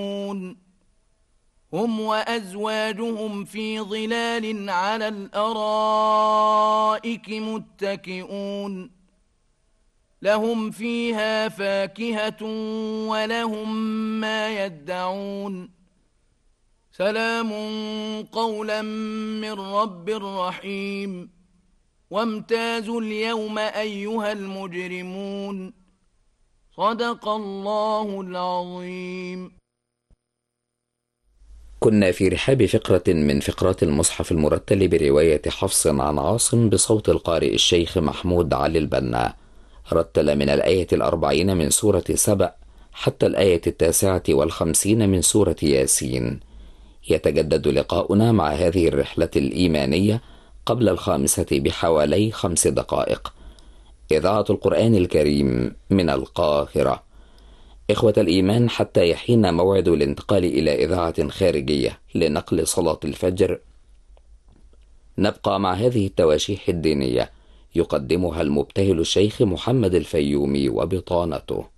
هم وأزواجهم في ظلال على الأرائك متكئون لهم فيها فاكهة ولهم ما يدعون سلام قولا من رب رحيم وامتازوا اليوم أيها المجرمون صدق الله العظيم. كنا في رحاب فقرة من فقرات المصحف المرتل برواية حفص عن عاصم بصوت القارئ الشيخ محمود علي البنا. رتل من الآية 40 من سورة سبأ حتى الآية 59 من سورة ياسين. يتجدد لقاؤنا مع هذه الرحلة الإيمانية قبل 5 بحوالي 5 دقائق. إذاعة القرآن الكريم من القاهرة. إخوة الإيمان، حتى يحين موعد الانتقال إلى إذاعة خارجية لنقل صلاة الفجر، نبقى مع هذه التواشيح الدينية يقدمها المبتهل الشيخ محمد الفيومي وبطانته.